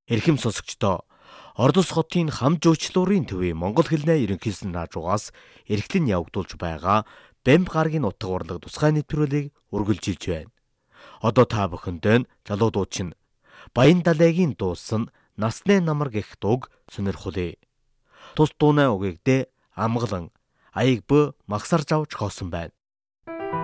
Эрхэм сонсогчдоо, Ордос хотын хам жуучлуурын төвийн монгол хэлний ерөнхийлсөн наажуугаас эрхлэн явагдуулж байгаа Бэмб гарагийн утга урлаг тусгай нэвтрүүлгийг үргэлжилж байна. Одоо та бүхэндээ залуудуучин Баян далайгийн дуусан Насны намар гэх дууг сонирхолъё. Тус дуунай угигдээ амгалан аяг бөө магсарж авч хоосон байна.